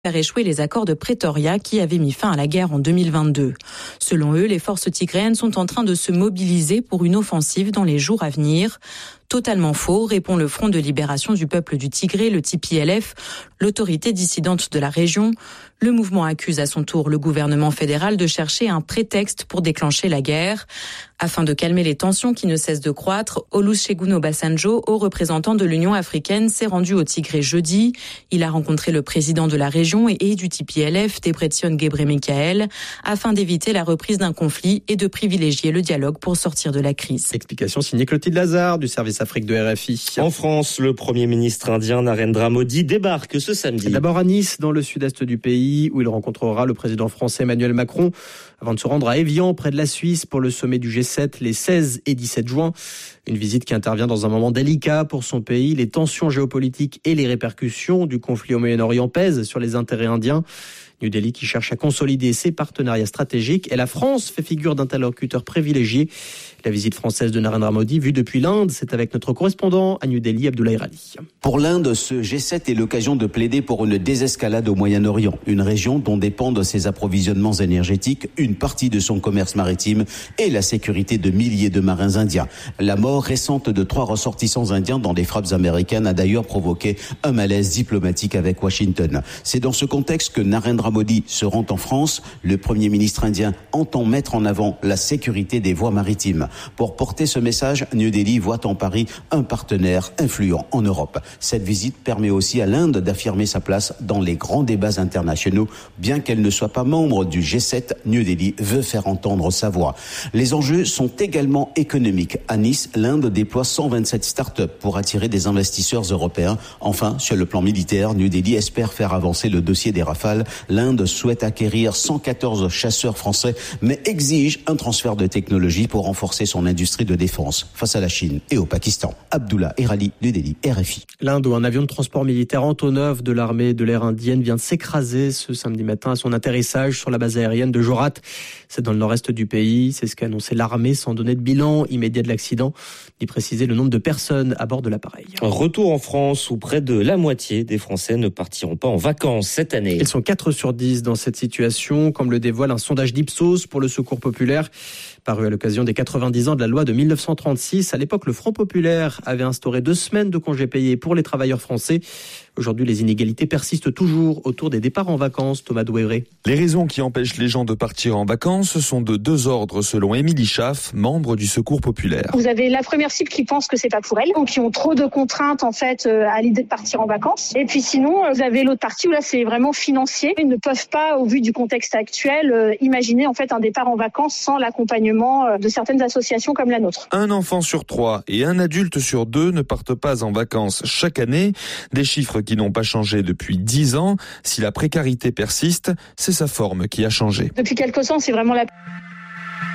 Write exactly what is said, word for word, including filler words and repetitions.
faire échouer les accords de Pretoria qui avaient mis fin à la guerre en deux mille vingt-deux. Selon eux, les forces tigréennes sont en train de se mobiliser pour une offensive dans les jours à venir. Totalement faux, répond le Front de libération du peuple du Tigré, le T P L F, l'autorité dissidente de la région. Le mouvement accuse à son tour le gouvernement fédéral de chercher un prétexte pour déclencher la guerre. Afin de calmer les tensions qui ne cessent de croître, Olusegun Obasanjo, haut représentant de l'Union africaine, s'est rendu au Tigré jeudi. Il a rencontré le président de la région et du T P L F, Debretsion Gebremichael, afin d'éviter la reprise d'un conflit et de privilégier le dialogue pour sortir de la crise. Explication signée Clotilde Lazare du service Afrique de R F I. En France, le Premier ministre indien Narendra Modi débarque ce samedi. D'abord à Nice, dans le sud-est du pays, où il rencontrera le président français Emmanuel Macron, avant de se rendre à Évian, près de la Suisse, pour le sommet du G sept les seize et dix-sept juin. Une visite qui intervient dans un moment délicat pour son pays. Les tensions géopolitiques et les répercussions du conflit au Moyen-Orient pèsent sur les intérêts indiens. New Delhi qui cherche à consolider ses partenariats stratégiques et la France fait figure d'interlocuteur privilégié. La visite française de Narendra Modi, vue depuis l'Inde, c'est avec notre correspondant à New Delhi, Abdoulaye Rali. Pour l'Inde, ce G sept est l'occasion de plaider pour une désescalade au Moyen-Orient, une région dont dépendent ses approvisionnements énergétiques, une partie de son commerce maritime et la sécurité de milliers de marins indiens. La mort récente de trois ressortissants indiens dans des frappes américaines a d'ailleurs provoqué un malaise diplomatique avec Washington. C'est dans ce contexte que Narendra Modi se rend en France. Le Premier ministre indien entend mettre en avant la sécurité des voies maritimes. Pour porter ce message, New Delhi voit en Paris un partenaire influent en Europe. Cette visite permet aussi à l'Inde d'affirmer sa place dans les grands débats internationaux. Bien qu'elle ne soit pas membre du G sept, New Delhi veut faire entendre sa voix. Les enjeux sont également économiques. À Nice, l'Inde déploie cent vingt-sept start-up pour attirer des investisseurs européens. Enfin, sur le plan militaire, New Delhi espère faire avancer le dossier des Rafales. L'Inde souhaite acquérir cent quatorze chasseurs français, mais exige un transfert de technologie pour renforcer son industrie de défense face à la Chine et au Pakistan. Abdullah Erali, New Delhi, R F I. L'Inde, où un avion de transport militaire Antonov de l'armée de l'air indienne vient de s'écraser ce samedi matin à son atterrissage sur la base aérienne de Jorat. C'est dans le nord-est du pays. C'est ce qu'a annoncé l'armée sans donner de bilan immédiat de l'accident, ni préciser le nombre de personnes à bord de l'appareil. Retour en France où près de la moitié des Français ne partiront pas en vacances cette année. Ils sont quatre sur dix dans cette situation, comme le dévoile un sondage d'Ipsos pour le Secours populaire. Paru à l'occasion des quatre-vingt-dix ans de la loi de mille neuf cent trente-six. À l'époque, le Front populaire avait instauré deux semaines de congés payés pour les travailleurs français. Aujourd'hui, les inégalités persistent toujours autour des départs en vacances. Thomas Douévré. Les raisons qui empêchent les gens de partir en vacances sont de deux ordres, selon Émilie Schaff, membre du Secours populaire. Vous avez la première cible qui pense que c'est pas pour elle, ou qui ont trop de contraintes en fait à l'idée de partir en vacances. Et puis sinon, vous avez l'autre partie où là c'est vraiment financier. Ils ne peuvent pas, au vu du contexte actuel, imaginer en fait un départ en vacances sans l'accompagnement de certaines associations comme la nôtre. Un enfant sur trois et un adulte sur deux ne partent pas en vacances chaque année. Des chiffres qui n'ont pas changé depuis dix ans. Si la précarité persiste, c'est sa forme qui a changé. Depuis quelque temps, c'est vraiment la